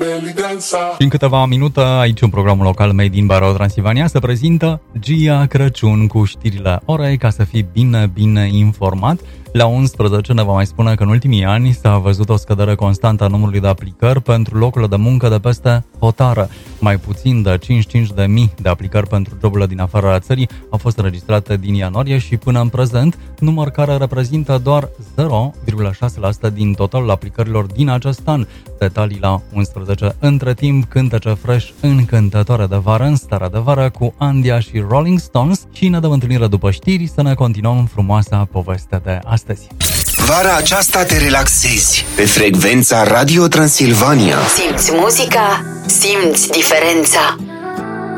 Și în câteva minute, aici în programul local Made in Radio Transilvania se prezintă Gia Crăciun cu știrile orei ca să fii bine informat. La 11 ne va mai spune că în ultimii ani s-a văzut o scădere constantă a numărului de aplicări pentru locurile de muncă de peste hotară. Mai puțin de 55.000 de aplicări pentru joburile din afara țării au fost înregistrate din ianuarie și până în prezent, număr care reprezintă doar 0,6% din totalul aplicărilor din acest an. Detalii la 11. Între timp, cântece fresh încântătoare de vară în starea de vară cu Andia și Rolling Stones și ne dăm întâlnire după știri să ne continuăm frumoasa poveste de astăzi. Vara aceasta te relaxezi pe frecvența Radio Transilvania. Simți muzica, simți diferența.